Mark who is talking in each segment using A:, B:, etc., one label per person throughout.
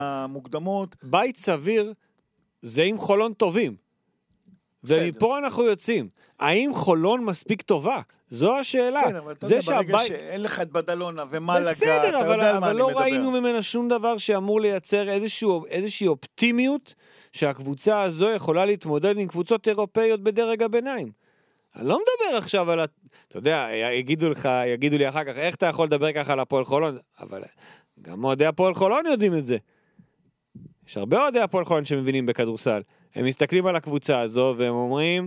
A: המוקדמות.
B: בית סביר זה עם חולון טובים. ומפה אנחנו יוצאים. האם חולון מספיק טובה? זו השאלה.
A: כן, אבל אתה יודע, ברגע שאין לך את בדלונה ומלגה, אתה יודע על מה אני מדבר.
B: אבל לא ראינו ממנה שום דבר שאמור לייצר איזושהי אופטימיות שהקבוצה הזו יכולה להתמודד עם קבוצות אירופאיות בדרג הביניים. אני לא מדבר עכשיו על אתה יודע, יגידו לי אחר כך, איך אתה יכול לדבר ככה על הפועל חולון? אבל גם אוהדי הפועל חולון יודעים את זה. יש הרבה אוהדי הפועל חולון שמבינים בכדורסל. הם מסתכלים על הקבוצה הזו והם אומרים,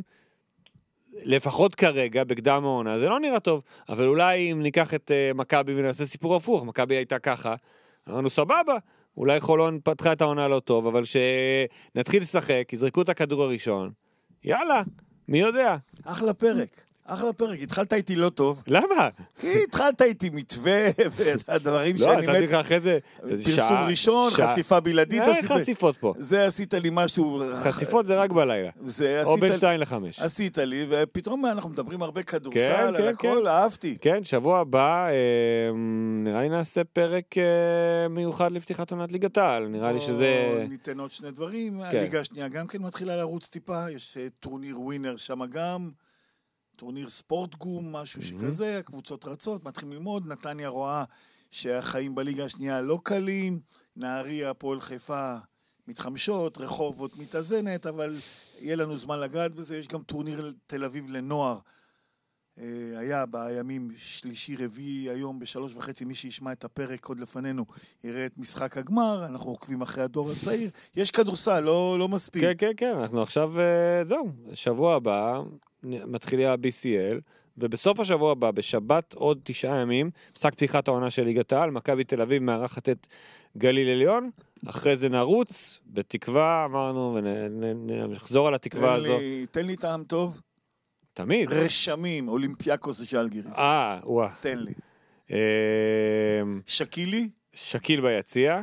B: לפחות כרגע, בקדם העונה, זה לא נראה טוב, אבל אולי אם ניקח את מכבי ונעשה סיפור הפוך, מכבי הייתה ככה, אמרנו סבבה, אולי חולון פתחה את העונה לא טוב, אבל שנתחיל לשחק, יזרקו את הכדור הראשון, יאללה, מי יודע?
A: אחלה פרק. התחלת איתי לא טוב.
B: למה?
A: כי התחלת איתי מתווה והדברים
B: שאני מת... לא, נתתי לך אחרי זה...
A: פרסום ראשון, חשיפה בלעדית.
B: חשיפות פה.
A: זה עשית לי משהו...
B: חשיפות זה רק בלילה. או בין 2-5.
A: עשית לי, ופתאום אנחנו מדברים הרבה כדורסל, על הכל, אהבתי.
B: כן, שבוע הבא, נראה לי נעשה פרק מיוחד לפתיחת עונת ליגת העל. נראה לי שזה...
A: ניתן עוד שני דברים. הליגה השנייה גם כן מתחילה לרוץ טיפה, יש טורניר ווינר שם גם. טורניר ספורט גום, משהו שכזה, הקבוצות רצות, מתחילים ללמוד, נתניה רואה שהחיים בליגה השנייה לא קלים, נהריה, הפועל חיפה מתחמשות, רחובות מתאזנת, אבל יהיה לנו זמן לגעת בזה, יש גם טורניר תל אביב לנוער, היה בימים שלישי רביעי, היום ב3:30, מי שישמע את הפרק עוד לפנינו, יראה את משחק הגמר, אנחנו עוקבים אחרי הדור הצעיר, יש כדורסל, לא מספיק.
B: כן, אנחנו עכשיו, זהו, שבוע הבא, מתחילי ה-BCL, ובסוף השבוע הבא, בשבת עוד 9 ימים, פסק פתיחת העונה של ליגת העל, מכבי תל אביב מארחת את גליל עליון, אחרי זה נרוץ, בתקווה, אמרנו, ונחזור על התקווה הזו.
A: תן לי טעם טוב.
B: תמיד.
A: רשמים, אולימפיאקוס ז'לגיריס.
B: וואה.
A: תן לי. שקילי?
B: שקיל ביציע.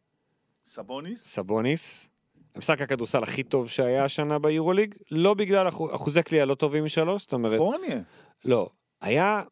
A: סבוניס.
B: המשחק הכדורסל הכי טוב שהיה השנה ביורוליג, לא בגלל אחוזי קליעה לא טובים משלוש, זאת אומרת...
A: פורניה?
B: לא, היה...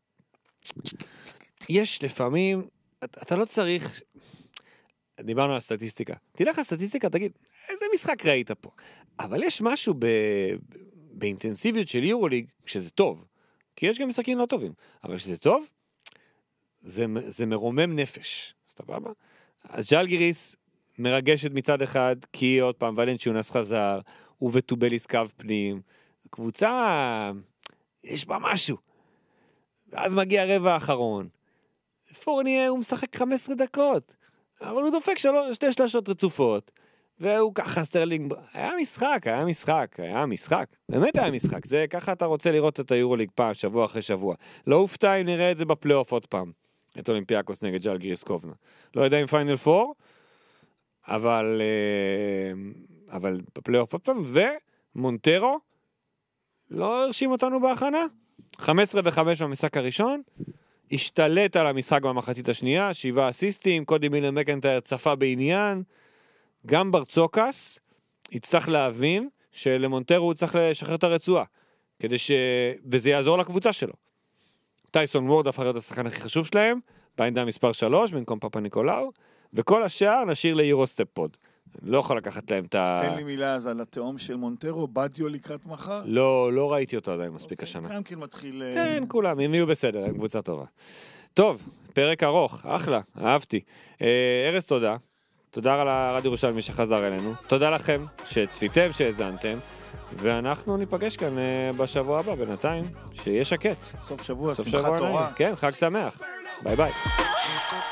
B: יש לפעמים, אתה לא צריך... דיברנו על סטטיסטיקה. תלך לסטטיסטיקה, תגיד, איזה משחק ראית פה? אבל יש משהו באינטנסיביות של יורוליג, שזה טוב, כי יש גם משחקים לא טובים, אבל שזה טוב, זה מרומם נפש, סבבה? אז ז'לגיריס מרגשת מצד אחד, כי עוד פעם ולנצ'יונס חזר, וטובליס קו פנים, קבוצה, יש בה משהו. ואז מגיע הרבע האחרון, פורניה הוא משחק 15 דקות, אבל הוא דופק 2 שלשות רצופות, והוא ככה סטרלינג, היה משחק, באמת היה משחק, זה ככה אתה רוצה לראות את היורוליג פעם, שבוע אחרי שבוע. לא הופתע אם נראה את זה בפלייאוף עוד פעם, את אולימפיאקוס נגד ז'לגיריס קובנה. לא יודע אם פיינל 4, אבל בפלייאוף עוד פעם, ומונטרו לא הרשים אותנו בהכנה, 15-5 במשחק הראשון, השתלט על המשחק במחצית השנייה, 7 אסיסטים, קודי מילר מקנטייר צפה בעניין, גם ברצוקס יצטרך להבין שלמונטרו הוא צריך לשחרר את הרצועה, וזה יעזור לקבוצה שלו. טייסון וורד הפך להיות השחקן הכי חשוב שלהם, בעמדה מספר 3, במקום פאפה ניקולאו, וכל השאר נשאיר ליורוסטפ פוד. לא יכול לקחת להם את
A: תן לי מילה אז על התאום של מונטרו, בדיו לקראת מחר?
B: לא ראיתי אותו עדיין מספיק השנה.
A: גם כן מתחיל...
B: כן, כולם, הם יהיו בסדר, הם קבוצה טובה. טוב, פרק ארוך, אחלה, אהבתי. ארז, תודה. תודה על הרדיו ירושלמי שחזר אלינו. תודה לכם שצפיתם, שהזנתם. ואנחנו ניפגש כאן בשבוע הבא, בינתיים, שיהיה שקט.
A: סוף שבוע, שמחת תורה.
B: כן, חג שמח. ביי ביי.